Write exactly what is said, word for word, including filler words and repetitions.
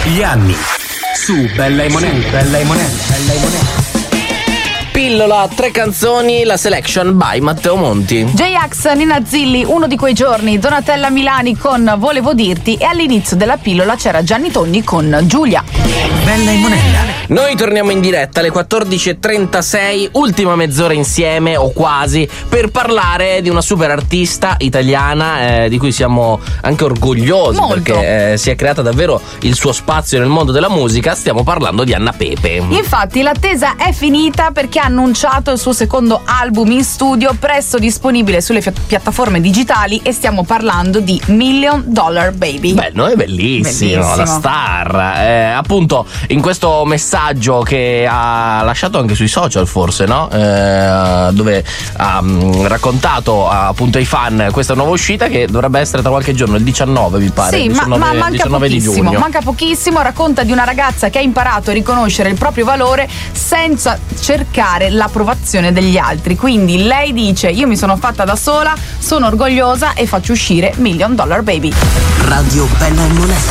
Gli anni su Bella e Monelli, Bella e Monelli, Bella e Monelli. Pillola, tre canzoni, la selection by Matteo Monti. J-Ax, Nina Zilli, Uno di quei giorni, Donatella Milani con Volevo dirti, e all'inizio della pillola c'era Gianni Togni con Giulia. Bella e Monella. Noi torniamo in diretta alle quattordici e trentasei, ultima mezz'ora insieme o quasi, per parlare di una super artista italiana eh, di cui siamo anche orgogliosi. Molto. Perché eh, si è creata davvero il suo spazio nel mondo della musica. Stiamo parlando di Anna Pepe. Infatti l'attesa è finita perché ha annunciato il suo secondo album in studio, presto disponibile sulle fi- piattaforme digitali, e stiamo parlando di Million Dollar Baby. Bello, è bellissimo, Bellissimo. la star. Eh, appunto, in questo messaggio che ha lasciato anche sui social, forse, no? Eh, dove ha mh, raccontato appunto ai fan questa nuova uscita che dovrebbe essere tra qualche giorno, il diciannove, mi pare. Sì, diciannove, ma, ma manca diciannove di pochissimo, giugno. manca pochissimo. Racconta di una ragazza che ha imparato a riconoscere il proprio valore senza cercare l'approvazione degli altri. Quindi lei dice: io mi sono fatta da sola, sono orgogliosa e faccio uscire Million Dollar Baby. Radio Bella e Monelli.